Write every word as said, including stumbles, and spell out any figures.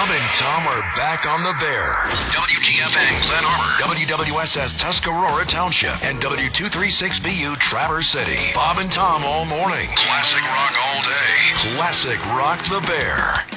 Bob and Tom are back on the Bear. W G F N Glen Arbor, W W S S Tuscarora Township, and W two thirty-six B U Traverse City. Bob and Tom all morning. Classic rock all day. Classic rock the Bear.